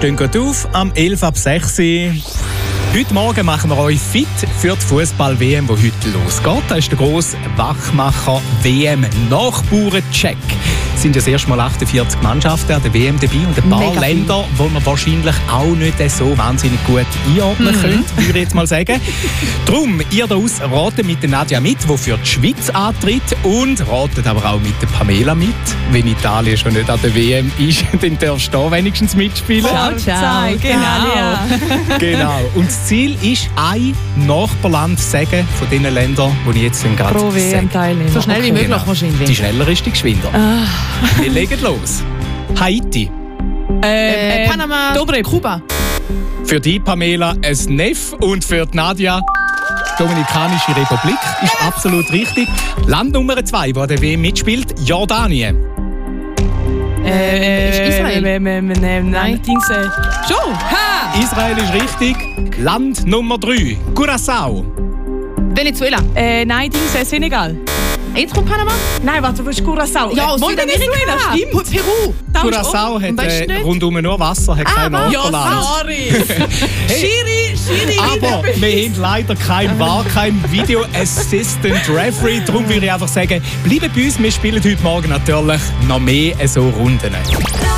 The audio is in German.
stehen gut auf, am 11 ab 6 Uhr. Heute Morgen machen wir euch fit für die Fußball-WM, die heute losgeht. Das ist der grosse Wachmacher-WM-Nachbauern-Check. Es sind das erste Mal 48 Mannschaften an der WM dabei und ein paar Länder, die man wahrscheinlich auch nicht so wahnsinnig gut einordnen könnt, würde ich jetzt mal sagen. Darum, ihr da aus ratet mit der Nadja mit, die für die Schweiz antritt, und ratet aber auch mit der Pamela mit. Wenn Italien schon nicht an der WM ist, dann darfst du da wenigstens mitspielen. Ciao. Genau. Und das Ziel ist, ein Nachbarland zu sagen von den Ländern, die ich jetzt gerade pro WM teilnehmen. So schnell wie möglich wahrscheinlich. Die schneller ist die geschwinder. Wir legen los. Haiti. Panama. Kuba. Für die Pamela ein Neff und für die Nadja Dominikanische Republik. Ist absolut richtig. Land Nummer 2, das der WM mitspielt, Jordanien. Ist Israel? Nein, schon. Ha! Israel ist richtig. Land Nummer 3, Curaçao. Venezuela. Nein, Senegal. Jetzt kommt Panama? Nein, warte, wo ist Curaçao? Ja, Venezuela, stimmt. Peru. Curaçao hat rundum nur Wasser, hat kein Nachbarland. Ja, sorry. Schiri. Aber wir haben leider kein Video Assistant Referee. Darum würde ich einfach sagen, bleibt bei uns, wir spielen heute Morgen natürlich noch mehr so Runden.